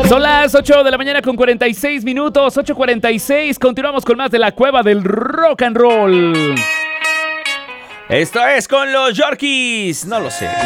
Son las 8 de la mañana con 46 minutos, 8:46. Continuamos con más de la Cueva del Rock and Roll. Esto es con los Yorkies. No lo sé.